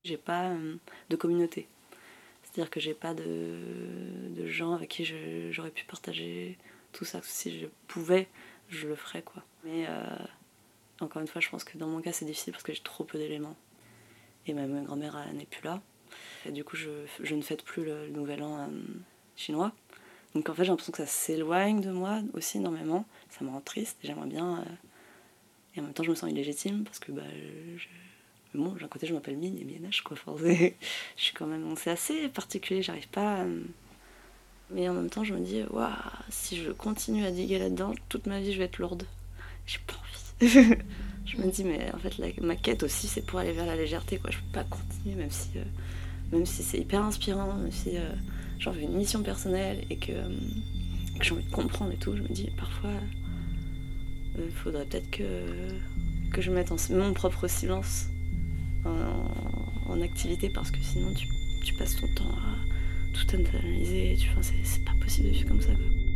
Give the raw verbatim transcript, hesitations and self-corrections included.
J'ai pas euh, de communauté. C'est-à-dire que j'ai pas de, de gens avec qui je, j'aurais pu partager tout ça. Si je pouvais, je le ferais, quoi. Mais euh, encore une fois, je pense que dans mon cas, c'est difficile parce que j'ai trop peu d'éléments. Et ma, ma grand-mère elle, n'est plus là. Et du coup, je, je ne fête plus le, le nouvel an euh, chinois. Donc en fait, j'ai l'impression que ça s'éloigne de moi aussi énormément. Ça me rend triste. J'aimerais bien... Euh, et en même temps, je me sens illégitime parce que... bah, je, Bon, d'un côté, je m'appelle Mine et Mienage, quoi. Enfin, je suis quand même... C'est assez particulier, j'arrive pas à... Mais en même temps, je me dis, waouh, si je continue à diguer là-dedans, toute ma vie, je vais être lourde. J'ai pas envie. Je me dis, mais en fait, la... ma quête aussi, c'est pour aller vers la légèreté, quoi. Je peux pas continuer, même si, euh... même si c'est hyper inspirant, même si euh... j'en veux une mission personnelle et que, euh... que j'ai envie de comprendre et tout. Je me dis, parfois, il euh, faudrait peut-être que... que je mette en mon propre silence. En, en activité parce que sinon tu, tu passes ton temps à tout analyser, tu, enfin, c'est, c'est pas possible de vivre comme ça, quoi.